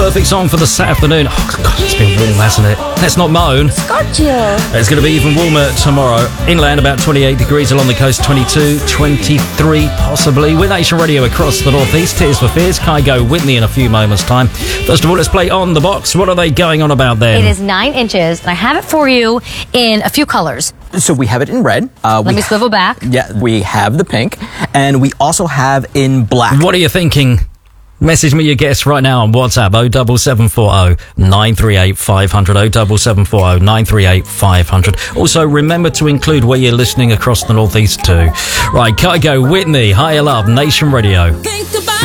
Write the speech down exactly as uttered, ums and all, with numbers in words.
perfect song for this afternoon. Oh, God, it's been warm, hasn't it? Let's not moan. Scorchio. It's going to be even warmer tomorrow. Inland, about twenty-eight degrees. Along the coast, twenty-two, twenty-three, possibly. With Nation Radio across the northeast, Tears for Fears, Kygo, Whitney in a few moments' time. First of all, let's play On the Box. What are they going on about then? It is nine inches, and I have it for you in a few colors. So we have it in red. Uh, Let we me swivel back. Yeah, we have the pink, and we also have in black. What are you thinking? Message me your guess right now on WhatsApp oh double seven four oh nine three eight five hundred oh double seven four oh nine three eight five hundred. Also, remember to include where you're listening across the northeast too. Right, Kygo, Whitney, Higher Love, Nation Radio.